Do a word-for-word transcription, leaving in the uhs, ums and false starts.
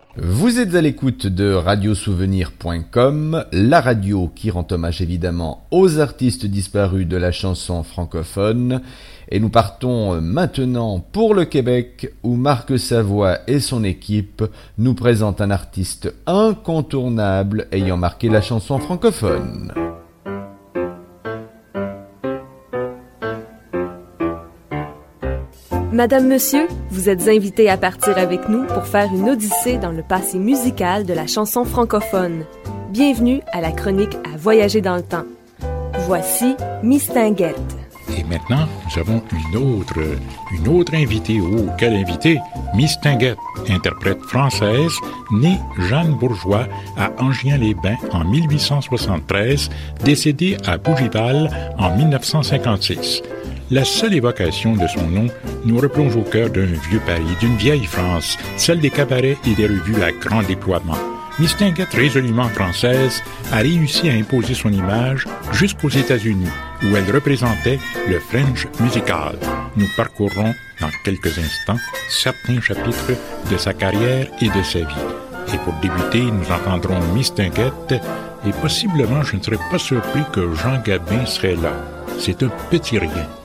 Vous êtes à l'écoute de radio souvenir point com, la radio qui rend hommage évidemment aux artistes disparus de la chanson francophone. Et nous partons maintenant pour le Québec où Marc Savoie et son équipe nous présentent un artiste incontournable ayant marqué la chanson francophone. Madame, Monsieur, vous êtes invités à partir avec nous pour faire une odyssée dans le passé musical de la chanson francophone. Bienvenue à la chronique à voyager dans le temps. Voici Mistinguett. Et maintenant, nous avons une autre, une autre invitée. Oh, quelle invitée! Mistinguett, interprète française, née Jeanne Bourgeois à Angien-les-Bains en mille huit cent soixante-treize, décédée à Bougival en mille neuf cent cinquante-six. La seule évocation de son nom nous replonge au cœur d'un vieux Paris, d'une vieille France, celle des cabarets et des revues à grand déploiement. Mistinguett, résolument française, a réussi à imposer son image jusqu'aux États-Unis, où elle représentait le French musical. Nous parcourrons dans quelques instants certains chapitres de sa carrière et de sa vie. Et pour débuter, nous entendrons Mistinguett, et possiblement je ne serais pas surpris que Jean Gabin serait là. C'est un petit rien.